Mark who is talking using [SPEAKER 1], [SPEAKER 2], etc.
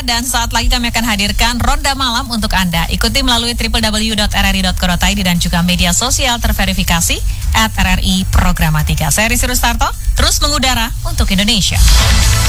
[SPEAKER 1] Dan saat lagi kami akan hadirkan Ronda Malam untuk Anda. Ikuti melalui www.rri.co.id dan juga media sosial terverifikasi @RRI Programatika. Saya Rizky Rustarto, terus mengudara untuk Indonesia.